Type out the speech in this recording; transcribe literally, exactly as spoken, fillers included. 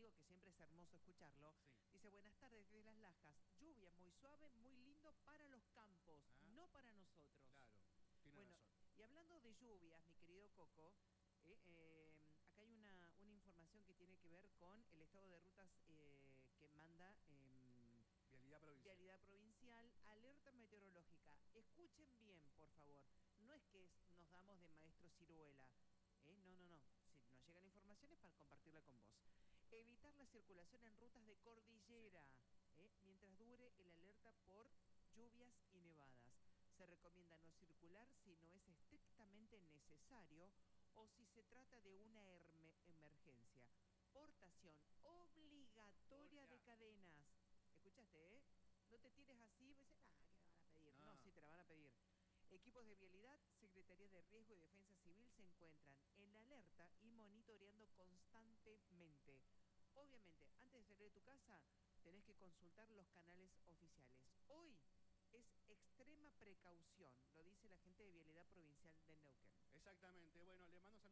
amigo que siempre es hermoso escucharlo. Sí. Dice, buenas tardes desde Las Lajas. Lluvia muy suave, muy lindo para los campos, Ah. no para nosotros. Claro, tiene bueno, razón. Y hablando de lluvias, mi querido Coco, eh, eh, acá hay una, una información que tiene que ver con el estado de rutas eh, que manda eh, Vialidad Provincial. Vialidad Provincial, alerta meteorológica. Escuchen bien, por favor. No es que es, nos damos de maestro ciruela. ¿eh? No, no, no. Si nos llegan informaciones para compartirla con vos. Evitar la circulación en rutas de cordillera, sí. ¿eh? mientras dure el alerta por lluvias y nevadas. Se recomienda no circular si no es estrictamente necesario o si se trata de una emergencia. Portación obligatoria de cadenas. ¿Escuchaste, eh? No te tires así, pues, ah, ¿qué me van a pedir? No. no, sí, te la van a pedir. Equipos de vialidad, Secretaría de Riesgo y Defensa Civil se encuentran en alerta y monitoreando constantemente. Obviamente, antes de salir de tu casa, tenés que consultar los canales oficiales. Hoy es extrema precaución, lo dice la gente de Vialidad Provincial de Neuquén. Exactamente. Bueno, le mando saludos.